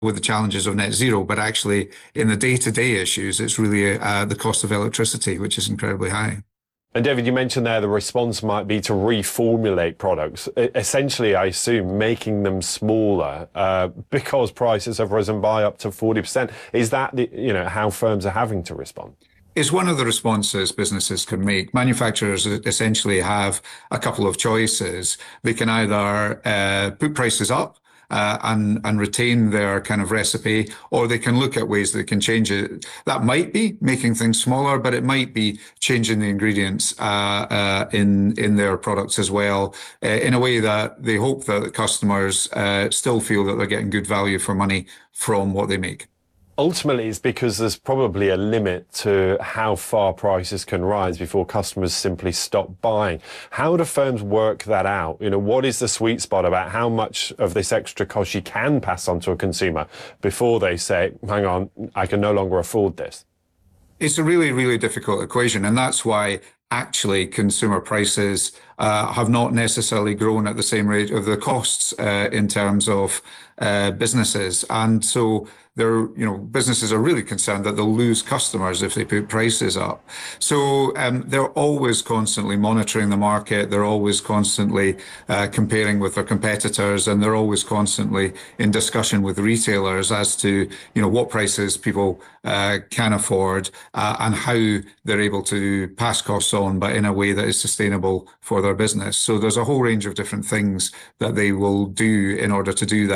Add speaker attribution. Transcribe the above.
Speaker 1: with the challenges of net zero, but actually in the day-to-day issues, it's really the cost of electricity, which is incredibly high.
Speaker 2: And David, you mentioned there the response might be to reformulate products, essentially, I assume, making them smaller because prices have risen by up to 40%. Is that how firms are having to respond?
Speaker 1: It's one of the responses businesses can make. Manufacturers essentially have a couple of choices. They can either put prices up and retain their kind of recipe, or they can look at ways they can change it. That might be making things smaller, but it might be changing the ingredients in their products as well, in a way that they hope that the customers still feel that they're getting good value for money from what they make.
Speaker 2: Ultimately, it's because there's probably a limit to how far prices can rise before customers simply stop buying. How do firms work that out? What is the sweet spot about how much of this extra cost you can pass on to a consumer before they say, hang on, I can no longer afford this?
Speaker 1: It's a really, really difficult equation, and that's why actually consumer prices have not necessarily grown at the same rate of the costs in terms of businesses. And so businesses are really concerned that they'll lose customers if they put prices up. So they're always constantly monitoring the market. They're always constantly comparing with their competitors, and they're always constantly in discussion with retailers as to what prices people can afford and how they're able to pass costs on, but in a way that is sustainable for their business. So there's a whole range of different things that they will do in order to do that.